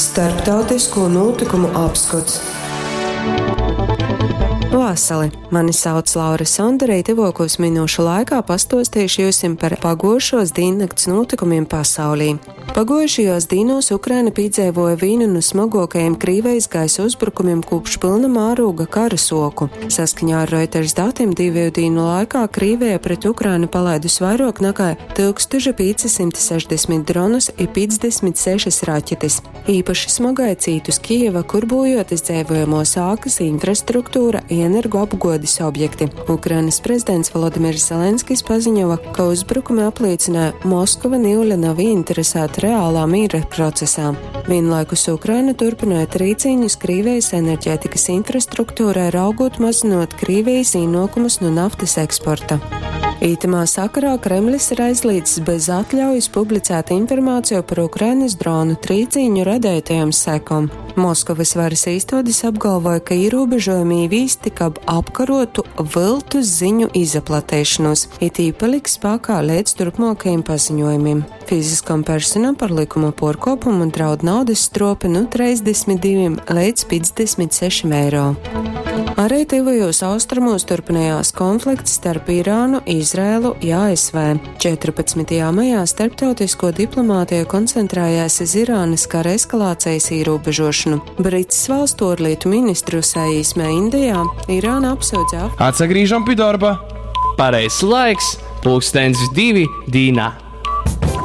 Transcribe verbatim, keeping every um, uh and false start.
Starptautisko notikumu apskats. Vasali, mani sauc Laura Sonderī, tuvākos minūšu laikā pastostīšu jūsim par pagojušos diennakts notikumiem pasaulī. Pagojušajos dīnos Ukraina piedzīvoja vienu no smagākajiem Krievijas gaisa uzbrukumiem kopš pilna mārūga kara soku. Saskaņā ar Reuters datiem divu dienu laikā Krievija pret Ukrainu palaidus vairāk nekā tūkstoš piecsimt sešdesmit dronus un piecdesmit sešas raķetes. Īpaši smagai cītus Kijeva, kur būjoties dzīvojamos ēkas, infrastruktūra, energoapgādes objekti. Ukrainas prezidents Volodimirs Zelenskis paziņoja, ka uzbrukumi apliecināja, Moskva nīļa nav interesēta reālā mīra procesā. Vienlaikus Ukraina turpināja trīcīņus Krievijas enerģētikas infrastruktūrai, raugot mazinot Krievijas ienākumus no naftas eksporta. Ītamā sakarā Kremlis ir aizliedzis bez atļaujas publicēt informāciju par Ukrainas dronu trīcīņu radētajām sekām. Moskavas varas iestādes apgalvoja, ka ierobežojumi īvīsti, kā apkarotu viltus ziņu izaplatēšanos, it paliks spēkā līdz turpmākajiem paziņojumiem. Fiziskam personam par likuma pārkāpumu draud naudas stropi no trīsdesmit divi līdz piecdesmit seši eiro. Arī tuvajos austrumos turpinājās konflikts starp Irānu, Izraēlu un A S V. četrpadsmitajā maijā starptautisko diplomātiju koncentrējās uz Irānas kara eskalācijas ierobežošanu. Britas valstu ārlietu ministru sajīsmē Indijā Irāna apsūdza. Atsagrīžam pie darba. Pareizs laiks, pulkstens divi dīnā.